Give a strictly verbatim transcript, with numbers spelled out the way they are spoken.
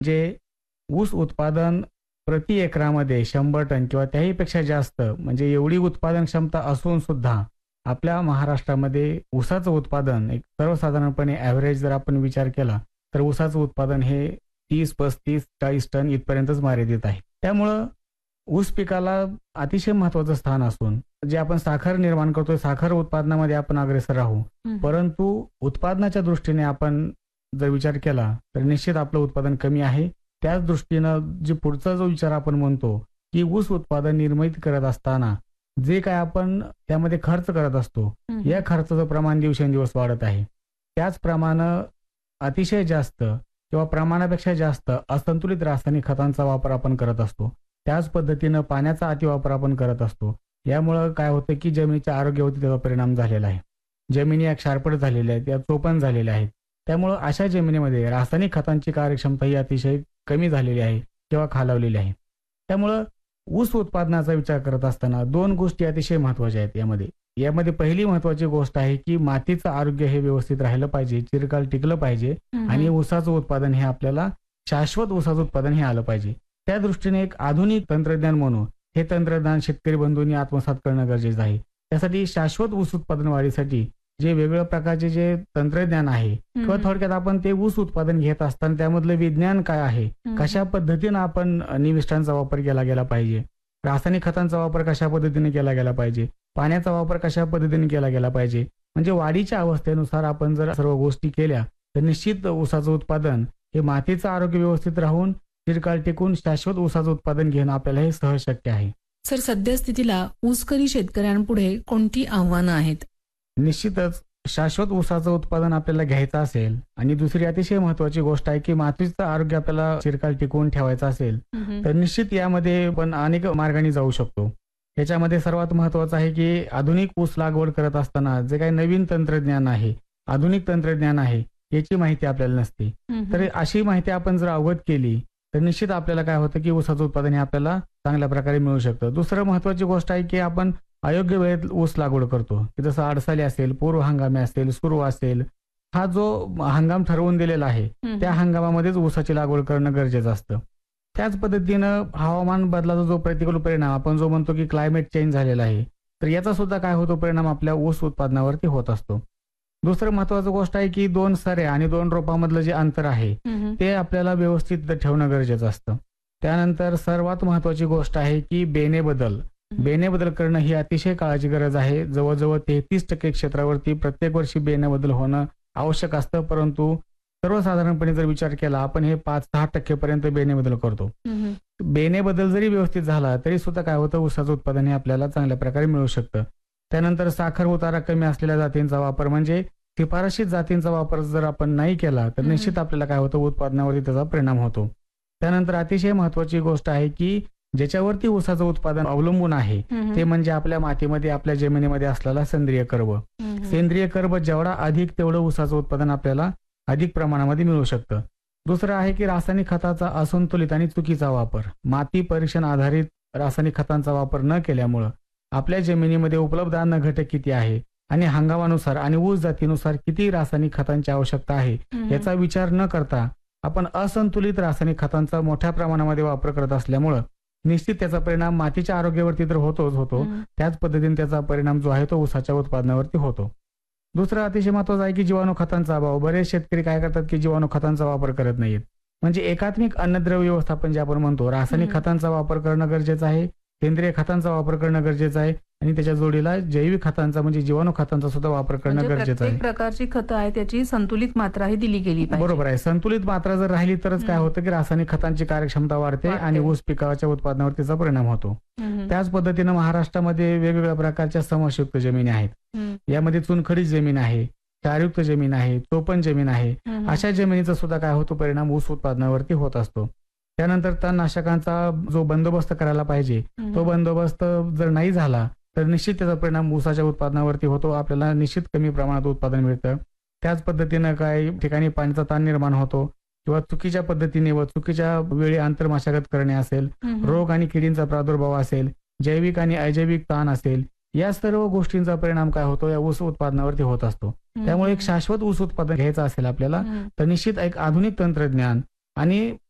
जे ऊस उत्पादन प्रति एकरामध्ये शंभर टन किंवा त्याहीपेक्षा जास्त, म्हणजे एवढी उत्पादन क्षमता असून सुद्धा आपल्या महाराष्ट्रामध्ये ऊसाचं उत्पादन एक सर्वसाधारणपणे ॲव्हरेज जर आपण विचार केला तर ऊसाचं उत्पादन हे तीस पस्तीस चाळीस टन इथपर्यंतच मर्यादित आहे. त्यामुळं ऊस पिकाला अतिशय महत्त्वाचं स्थान असून जे आपण साखर निर्माण करतोय, साखर उत्पादनामध्ये आपण अग्रेसर राहू, परंतु उत्पादनाच्या दृष्टीने आपण जर विचार केला तर निश्चित आपलं उत्पादन कमी आहे. त्याच दृष्टीनं जे पुढचा जो विचार आपण म्हणतो की ऊस उत्पादन निर्मित करत असताना जे काय आपण त्यामध्ये खर्च करत असतो, या खर्चाचं प्रमाण दिवसेंदिवस वाढत आहे. त्याचप्रमाणे अतिशय जास्त किंवा प्रमाणापेक्षा जास्त असंतुलित रासायनिक खतांचा वापर आपण करत असतो. त्याच पद्धतीनं पाण्याचा अतिवापर आपण करत असतो. यामुळं काय होतं की जमिनीच्या आरोग्यावरती त्याचा परिणाम झालेला आहे. जमिनी या क्षारपट झालेल्या आहेत, या चोपण झालेल्या आहेत. त्यामुळं अशा जमिनीमध्ये रासायनिक खतांची कार्यक्षमता ही अतिशय कमी झालेली आहे किंवा खालावलेली आहे. त्यामुळं ऊस उत्पादनाचा विचार करत असताना दोन गोष्टी अतिशय महत्त्वाच्या आहेत. यामध्ये यामध्ये पहिली महत्त्वाची गोष्ट आहे की मातीचं आरोग्य हे व्यवस्थित राहिलं पाहिजे, चिरकाल टिकलं पाहिजे आणि ऊसाचं उत्पादन हे आपल्याला शाश्वत ऊसाचं उत्पादन हे आलं पाहिजे. त्या दृष्टीने एक आधुनिक तंत्रज्ञान म्हणून हे तंत्रज्ञान शेतकरी बंधूंनी आत्मसात करणं गरजेचं आहे. त्यासाठी शाश्वत ऊस उत्पादन वाढीसाठी जे वेगवेगळ्या प्रकारचे जे तंत्रज्ञान आहे किंवा थोडक्यात आपण ते ऊस उत्पादन घेत असताना त्यामधलं विज्ञान काय आहे, कशा पद्धतीनं आपण निविष्ठांचा वापर केला गेला पाहिजे, रासायनिक खतांचा वापर कशा पद्धतीने केला गेला पाहिजे, पाण्याचा वापर कशा पद्धतीने केला गेला पाहिजे, म्हणजे वाढीच्या अवस्थेनुसार आपण जर सर्व गोष्टी केल्या तर निश्चित ऊसाचं उत्पादन हे मातीचं आरोग्य व्यवस्थित राहून चिरकाल टिकून शाश्वत ऊसाचं उत्पादन घेणं आपल्याला हे सहज शक्य आहे. सर, सध्या स्थितीला ऊसकरी शेतकऱ्यांपुढे कोणती आव्हानं आहेत? निश्चितच शाश्वत ऊसाचं उत्पादन आपल्याला घ्यायचं असेल आणि दुसरी अतिशय महत्वाची गोष्ट आहे की मातीचं आरोग्य आपल्याला चिरकाल टिकवून ठेवायचं असेल तर निश्चित यामध्ये पण अनेक मार्गाने जाऊ शकतो. याच्यामध्ये सर्वात महत्वाचं आहे की आधुनिक ऊस लागवड करत असताना जे काही नवीन तंत्रज्ञान आहे, आधुनिक तंत्रज्ञान आहे, याची माहिती आपल्याला नसते. तर अशी माहिती आपण जर अवगत केली तर निश्चित आपल्याला काय होतं की ऊसाचं उत्पादन हे आपल्याला चांगल्या प्रकारे मिळू शकतं. दुसरं महत्वाची गोष्ट आहे की आपण अयोग्य वेळेत ऊस लागवड करतो की जसं अडसाली असेल, पूर्व हंगामी असेल, सुरू असेल, हा जो हंगाम ठरवून दिलेला आहे त्या हंगामामध्येच ऊसाची लागवड करणं गरजेचं असतं. त्याच पद्धतीनं हवामान बदलाचा जो प्रतिकूल परिणाम आपण जो म्हणतो की क्लायमेट चेंज झालेला आहे तर याचा सुद्धा काय होतो परिणाम आपल्या ऊस उत्पादनावरती होत असतो. दुसरं महत्वाचं गोष्ट आहे की दोन सऱ्या आणि दोन रोपामधलं जे अंतर आहे ते आपल्याला व्यवस्थित ठेवणं गरजेचं असतं. त्यानंतर सर्वात महत्वाची गोष्ट आहे की बेने बदल बेने बदल करणं ही अतिशय काळाची गरज आहे. जवळजवळ तेहतीस टक्के क्षेत्रावरती प्रत्येक वर्षी बेने बदल होणं आवश्यक असतं, परंतु सर्वसाधारणपणे जर विचार केला आपण हे पाच सहा टक्के पर्यंत बेने बदल करतो. बेने बदल जरी व्यवस्थित झाला तरी सुद्धा काय होतं ऊसाचं उत्पादन हे आपल्याला चांगल्या प्रकारे मिळू शकतं. त्यानंतर साखर उतारा कमी असलेल्या जातींचा वापर म्हणजे शिफारशीत जातींचा वापर जर आपण नाही केला तर निश्चित आपल्याला काय होतं उत्पादनावरती त्याचा परिणाम होतो. त्यानंतर अतिशय महत्वाची गोष्ट आहे की ज्याच्यावरती ऊसाचं उत्पादन अवलंबून आहे ते म्हणजे आपल्या मातीमध्ये आपल्या जमिनीमध्ये असलेला सेंद्रिय कर्ब. सेंद्रिय कर्ब जेवढा अधिक तेवढं ऊसाचं उत्पादन आपल्याला अधिक प्रमाणामध्ये मिळू शकतं. दुसरं आहे की रासायनिक खताचा असंतुलित आणि चुकीचा वापर. माती परीक्षण आधारित रासायनिक खतांचा वापर न केल्यामुळं आपल्या जमिनीमध्ये उपलब्ध अन्न घटक किती आहे आणि हंगामानुसार आणि ऊस जातीनुसार किती रासायनिक खतांची आवश्यकता आहे याचा विचार न करता आपण असंतुलित रासायनिक खतांचा मोठ्या प्रमाणामध्ये वापर करत असल्यामुळं निश्चित त्याचा परिणाम मातीच्या आरोग्यावरती तर होतोच होतो, त्याच पद्धतीने त्याचा परिणाम जो आहे तो ऊसाच्या उत्पादनावरती होतो. दुसरं अतिशय महत्वाचं आहे की जीवाणू खतांचा अभाव. बरेच शेतकरी काय करतात की जीवाणू खतांचा वापर करत नाहीत. म्हणजे एकात्मिक अन्नद्रव्य व्यवस्थापन जे आपण म्हणतो रासायनिक खतांचा वापर करणं गरजेचं आहे, सेंद्रिय खतांचा वापर करणं गरजेचं आहे आणि त्याच्या जोडीला जैविक खतांचा म्हणजे जीवाणू खतांचा सुद्धा वापर करणं गरजेचं आहे. प्रत्येक प्रकारची खतं आहे त्याची संतुलित मात्रा ही दिली गेली पाहिजे. बरोबर आहे. संतुलित मात्रा जर राहिली तरच काय होतं की रासायनिक खतांची कार्यक्षमता वाढते आणि ऊस पिकाच्या उत्पादनावर त्याचा परिणाम होतो. त्याच पद्धतीनं महाराष्ट्रामध्ये वेगवेगळ्या प्रकारच्या समशयुक्त जमिनी आहेत. यामध्ये चुनखडी जमीन आहे, क्षारयुक्त जमीन आहे, चोपण जमीन आहे. अशा जमिनीचा सुद्धा काय होतो परिणाम ऊस उत्पादनावरती होत असतो. त्यानंतर तणनाशकांचा जो बंदोबस्त करायला पाहिजे तो बंदोबस्त जर नाही झाला तर निश्चित त्याचा परिणाम ऊसाच्या उत्पादनावरती होतो. आपल्याला निश्चित कमी प्रमाणात उत्पादन मिळतं. त्याच पद्धतीनं काही ठिकाणी पाण्याचा ताण निर्माण होतो किंवा चुकीच्या पद्धतीने व चुकीच्या वेळी आंतरमशागत करणे असेल, रोग आणि किडींचा प्रादुर्भाव असेल, जैविक आणि अजैविक ताण असेल, या सर्व गोष्टींचा परिणाम काय होतो या ऊस उत्पादनावरती होत असतो. त्यामुळे एक शाश्वत ऊस उत्पादन घ्यायचं असेल आपल्याला तर निश्चित एक आधुनिक तंत्रज्ञान आणि